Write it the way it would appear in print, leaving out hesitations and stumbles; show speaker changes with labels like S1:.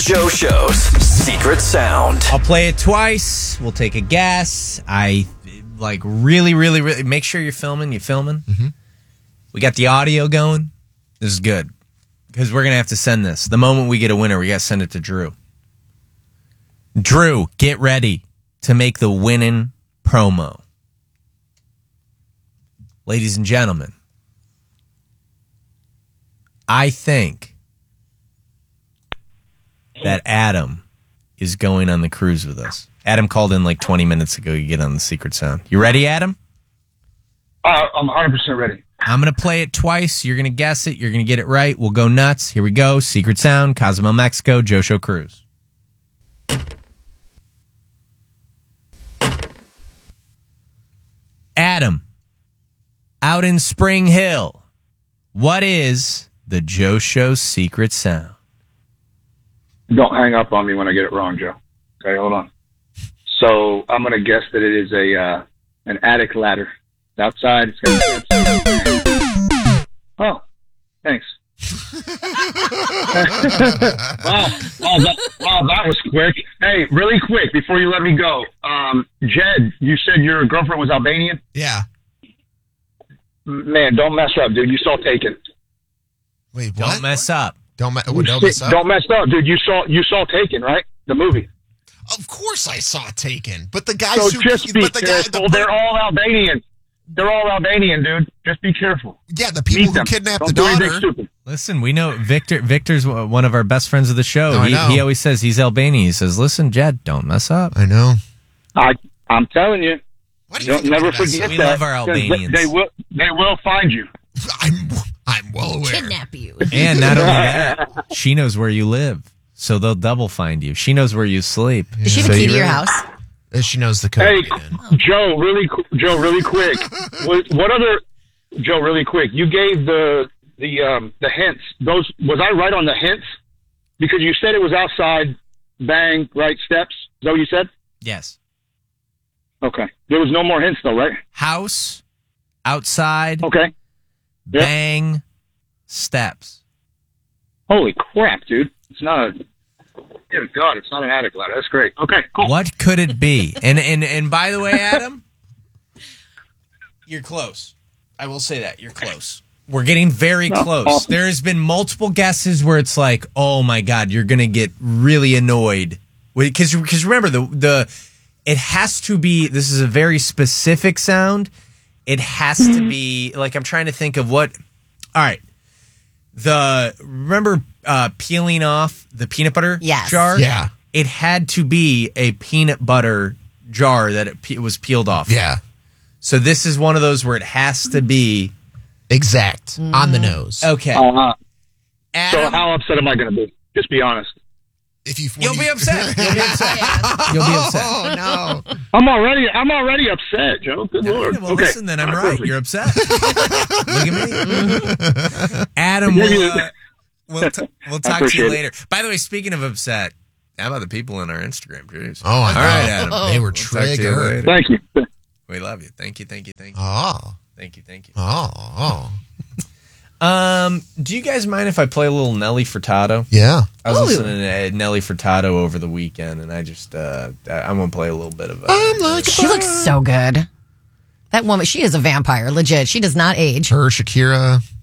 S1: Joe Show's secret sound.
S2: I'll play it twice. We'll take a guess. I really make sure you're filming. You filming? Mm-hmm. We got the audio going. This is good because we're gonna have to send this. The moment we get a winner, we gotta send it to Drew. Drew, get ready to make the winning promo. Ladies and gentlemen, I think that Adam is going on the cruise with us. Adam called in like 20 minutes ago. You get on the secret sound. You ready, Adam?
S3: I'm 100% ready.
S2: I'm going to play it twice. You're going to guess it. You're going to get it right. We'll go nuts. Here we go. Secret sound, Cozumel, Mexico, Joe Show Cruise. Adam, out in Spring Hill, what is the Joe Show's secret sound?
S3: Don't hang up on me when I get it wrong, Joe. Okay, hold on. So I'm going to guess that it is an attic ladder. It's outside. Oh, thanks. Wow, that was quick. Hey, really quick, before you let me go. Jed, you said your girlfriend was Albanian?
S4: Yeah.
S3: Man, don't mess up, dude. You saw Taken.
S4: Wait, what?
S2: Don't mess up.
S4: Don't mess up.
S3: Don't mess up, dude. You saw Taken, right? The movie.
S4: Of course I saw Taken, but the guys
S3: So
S4: who...
S3: just be careful. They're all Albanian. They're all Albanian, dude. Just be careful.
S4: Yeah, the people who kidnapped the
S3: Don't do anything
S4: daughter.
S3: stupid.
S2: Listen, we know Victor's one of our best friends of the show.
S4: No, I know.
S2: He always says he's Albanian. He says, listen, Jed, don't mess up.
S4: I know.
S3: I'm telling you.
S4: Why do you think
S3: Never
S4: I'm gonna
S3: forget
S2: We
S3: that.
S2: love our Albanians.
S3: They will find you.
S4: I'm well aware.
S5: Kidnap you.
S2: And not only that, she knows where you live, so they'll double find you. She knows where you sleep.
S5: Is she the key to your house?
S4: She knows the code.
S3: Hey, Joe, really quick. What other? Joe, really quick. You gave the hints. Those, was I right on the hints? Because you said it was outside, bang, right steps. Is that what you said?
S2: Yes.
S3: Okay. There was no more hints though, right?
S2: House, outside,
S3: Okay. Yep.
S2: bang, steps.
S3: Holy crap, dude! It's not a. Dear God, it's not an attic ladder. That's great. Okay, cool.
S2: What could it be? And by the way, Adam, you're close. I will say that. You're close. We're getting very close.
S3: Awesome.
S2: There has been multiple guesses where it's like, oh my God, you're going to get really annoyed. Because remember, it has to be, this is a very specific sound. It has to be, like, I'm trying to think of what, all right. Remember peeling off the peanut butter jar?
S4: Yeah.
S2: It had to be a peanut butter jar that it was peeled off.
S4: Yeah.
S2: So this is one of those where it has to be
S4: Exact. On the nose.
S2: okay.
S3: So
S2: Adam,
S3: how upset am I going to be? Just be honest.
S2: you'll be upset. You'll be upset. You'll be upset.
S4: Oh, no.
S3: I'm already upset, Joe. Good Lord.
S2: Yeah, well,
S3: Okay.
S2: listen, then I'm right.
S3: Perfect.
S2: You're upset. Look at me. Adam, we'll talk to you later. By the way, speaking of upset, how about the people in our Instagram, Drews?
S4: Oh, I know.
S2: All right, Adam.
S4: They were
S2: We'll talk to you
S4: triggered.
S2: later.
S3: Thank you.
S2: We love you. Thank you.
S4: Oh.
S2: Thank you.
S4: Oh.
S2: Do you guys mind if I play a little Nelly Furtado?
S4: Yeah.
S2: I was listening to Nelly Furtado over the weekend, and I just I'm gonna play a little bit of.
S5: She looks so good. That woman, she is a vampire, legit. She does not age.
S4: Her, Shakira.